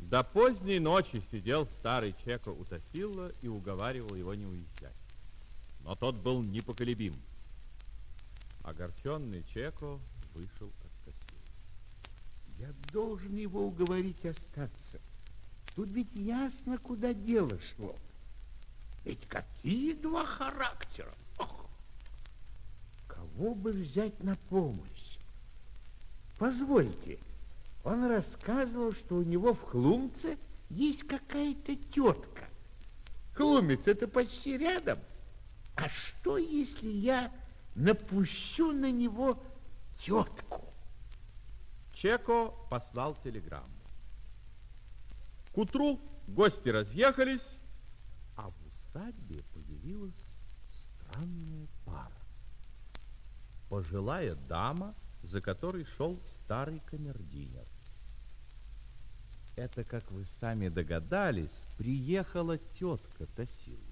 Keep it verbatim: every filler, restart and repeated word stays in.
До поздней ночи сидел старый Чеко у Тосило и уговаривал его не уезжать. Но тот был непоколебим. Огорченный Чеко вышел от Тосило. Я должен его уговорить остаться. Тут ведь ясно, куда дело шло. Ведь какие два характера! Ох! Кого бы взять на помощь? Позвольте, он рассказывал, что у него в Хлумце есть какая-то тетка. Хлумец это почти рядом. А что, если я напущу на него тетку? Чеко послал телеграмму. К утру гости разъехались, а в усадьбе появилась странная пара. Пожилая дама, за которой шел старый камердинер. Это, как вы сами догадались, приехала тетка Тосило.